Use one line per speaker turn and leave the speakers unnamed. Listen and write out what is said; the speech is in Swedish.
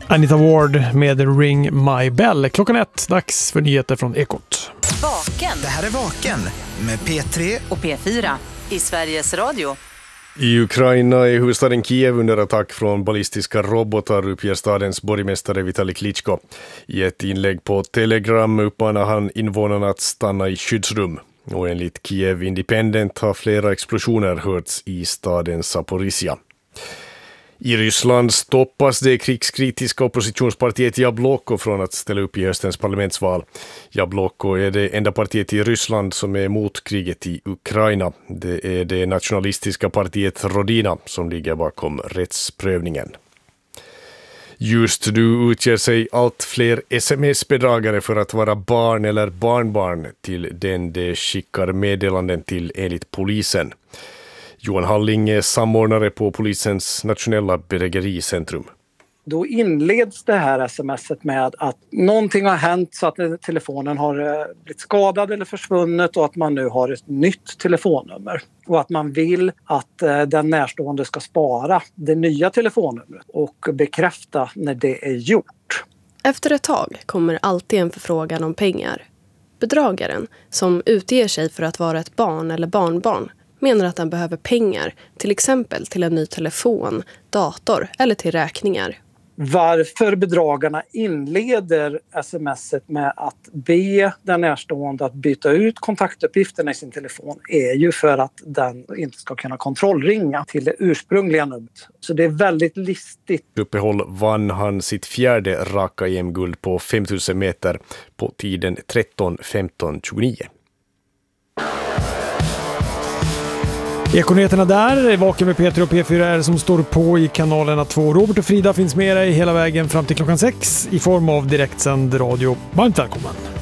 Anita Ward med Ring My Bell. Klockan 1, dags för nyheter från Ekot.
Vaken.
Det här är Vaken med P3
och P4 i Sveriges Radio.
I Ukraina är huvudstaden Kiev under attack från ballistiska robotar, uppger stadens borgmästare Vitali Klitschko. I ett inlägg på Telegram uppmanar han invånarna att stanna i skyddsrum. Och enligt Kiev Independent har flera explosioner hörts i staden Zaporizjzja. I Ryssland stoppas det krigskritiska oppositionspartiet Jabloko från att ställa upp i höstens parlamentsval. Jabloko är det enda partiet i Ryssland som är emot kriget i Ukraina. Det är det nationalistiska partiet Rodina som ligger bakom rättsprövningen. Just nu utger sig allt fler sms-bedragare för att vara barn eller barnbarn till den de skickar meddelanden till enligt polisen. Johan Halling är samordnare på polisens nationella bedrägericentrum.
Då inleds det här sms:et med att någonting har hänt så att telefonen har blivit skadad eller försvunnit och att man nu har ett nytt telefonnummer. Och att man vill att den närstående ska spara det nya telefonnumret och bekräfta när det är gjort.
Efter ett tag kommer alltid en förfrågan om pengar. Bedragaren, som utger sig för att vara ett barn eller barnbarn, menar att han behöver pengar, till exempel till en ny telefon, dator eller till räkningar.
Varför bedragarna inleder sms:et med att be den närstående att byta ut kontaktuppgifterna i sin telefon är ju för att den inte ska kunna kontrollringa till det ursprungliga numret. Så det är väldigt listigt.
Uppehåll vann han sitt 4:e raka EM-guld på 5000 meter på tiden 13:15:29.
Ekonyheterna där, Vaken med P3 och P4 är som står på i kanalerna 2. Robert och Frida finns med dig hela vägen fram till klockan 6 i form av direktsänd radio. Varmt välkommen!